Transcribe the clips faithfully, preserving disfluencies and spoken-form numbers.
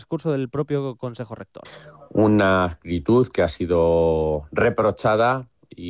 discurso del propio Consejo Rector. Una actitud que ha sido reprochada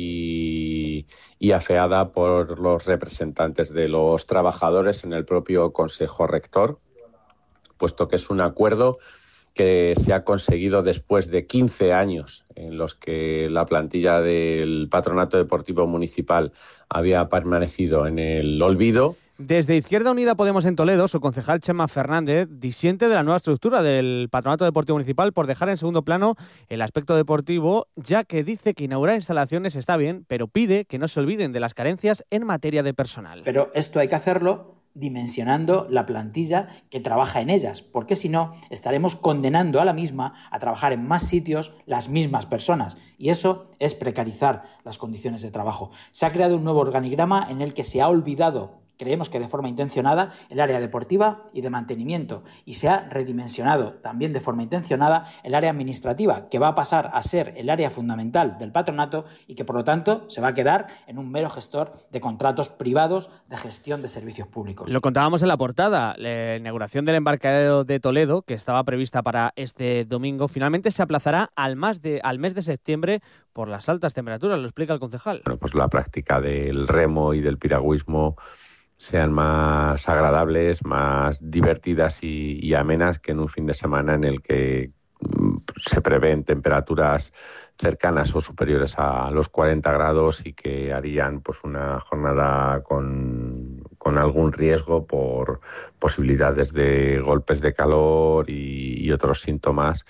y, y afeada por los representantes de los trabajadores en el propio Consejo Rector, puesto que es un acuerdo que se ha conseguido después de quince años en los que la plantilla del Patronato Deportivo Municipal había permanecido en el olvido. Desde Izquierda Unida Podemos en Toledo, su concejal Chema Fernández disiente de la nueva estructura del Patronato Deportivo Municipal por dejar en segundo plano el aspecto deportivo, ya que dice que inaugurar instalaciones está bien, pero pide que no se olviden de las carencias en materia de personal. Pero esto hay que hacerlo dimensionando la plantilla que trabaja en ellas, porque si no estaremos condenando a la misma a trabajar en más sitios las mismas personas, y eso es precarizar las condiciones de trabajo. Se ha creado un nuevo organigrama en el que se ha olvidado, creemos que de forma intencionada, el área deportiva y de mantenimiento, y se ha redimensionado también de forma intencionada el área administrativa, que va a pasar a ser el área fundamental del patronato y que por lo tanto se va a quedar en un mero gestor de contratos privados de gestión de servicios públicos. Lo contábamos en la portada, la inauguración del embarcadero de Toledo, que estaba prevista para este domingo, finalmente se aplazará al, más de, al mes de septiembre por las altas temperaturas, lo explica el concejal. Bueno, pues la práctica del remo y del piragüismo sean más agradables, más divertidas y, y amenas que en un fin de semana en el que se prevén temperaturas cercanas o superiores a los cuarenta grados y que harían pues una jornada con, con algún riesgo por posibilidades de golpes de calor y, y otros síntomas.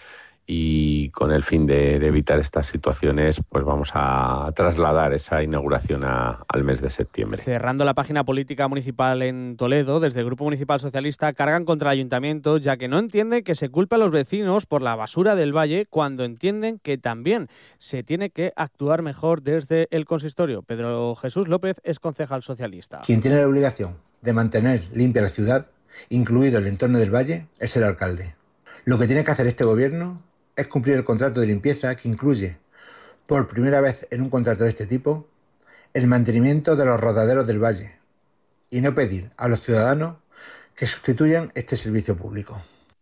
Y con el fin de, de evitar estas situaciones, pues vamos a trasladar esa inauguración a, al mes de septiembre. Cerrando la página política municipal en Toledo, desde el Grupo Municipal Socialista cargan contra el Ayuntamiento, ya que no entiende que se culpe a los vecinos por la basura del valle, cuando entienden que también se tiene que actuar mejor desde el consistorio. Pedro Jesús López es concejal socialista. Quien tiene la obligación de mantener limpia la ciudad, incluido el entorno del valle, es el alcalde. Lo que tiene que hacer este gobierno es cumplir el contrato de limpieza que incluye, por primera vez en un contrato de este tipo, el mantenimiento de los rodaderos del valle y no pedir a los ciudadanos que sustituyan este servicio público.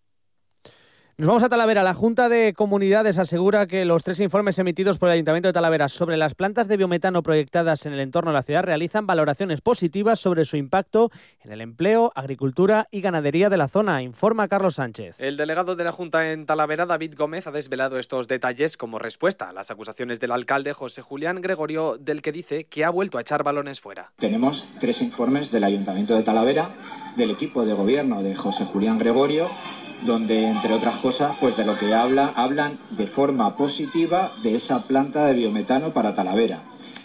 Nos vamos a Talavera. La Junta de Comunidades asegura que los tres informes emitidos por el Ayuntamiento de Talavera sobre las plantas de biometano proyectadas en el entorno de la ciudad realizan valoraciones positivas sobre su impacto en el empleo, agricultura y ganadería de la zona, informa Carlos Sánchez. El delegado de la Junta en Talavera, David Gómez, ha desvelado estos detalles como respuesta a las acusaciones del alcalde José Julián Gregorio, del que dice que ha vuelto a echar balones fuera. Tenemos tres informes del Ayuntamiento de Talavera, del equipo de gobierno de José Julián Gregorio, donde, entre otras cosas, pues de lo que habla, hablan de forma positiva de esa planta de biometano para Talavera.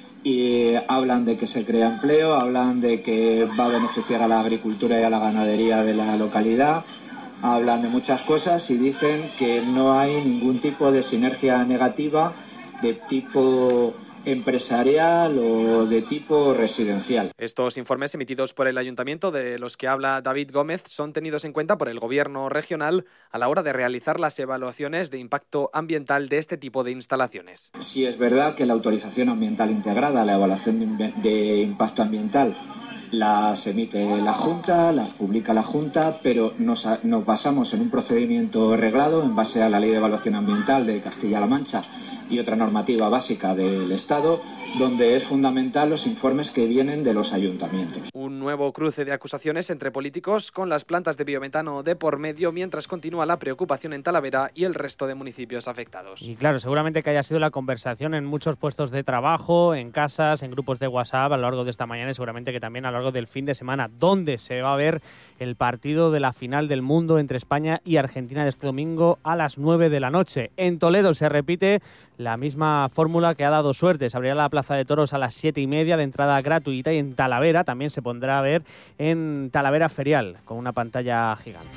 Y hablan de que se crea empleo, hablan de que va a beneficiar a la agricultura y a la ganadería de la localidad, hablan de muchas cosas y dicen que no hay ningún tipo de sinergia negativa de tipo empresarial o de tipo residencial. Estos informes emitidos por el Ayuntamiento, de los que habla David Gómez, son tenidos en cuenta por el Gobierno regional a la hora de realizar las evaluaciones de impacto ambiental de este tipo de instalaciones. Sí es verdad que la autorización ambiental integrada, la evaluación de, de impacto ambiental, las emite la Junta, las publica la Junta, pero nos, nos basamos en un procedimiento reglado en base a la Ley de Evaluación Ambiental de Castilla-La Mancha y otra normativa básica del Estado, donde es fundamental los informes que vienen de los ayuntamientos. Un nuevo cruce de acusaciones entre políticos con las plantas de biometano de por medio, mientras continúa la preocupación en Talavera y el resto de municipios afectados. Y claro, seguramente que haya sido la conversación en muchos puestos de trabajo, en casas, en grupos de WhatsApp a lo largo de esta mañana y seguramente que también a lo largo del fin de semana, donde se va a ver el partido de la final del mundo entre España y Argentina de este domingo a las nueve de la noche. En Toledo se repite la misma fórmula que ha dado suerte. Se abrirá la Plaza de Toros a las siete y media de entrada gratuita, y en Talavera también se pondrá a ver en Talavera Ferial con una pantalla gigante.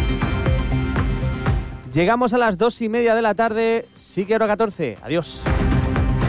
Llegamos a las dos y media de la tarde, sí que hora catorce. Adiós.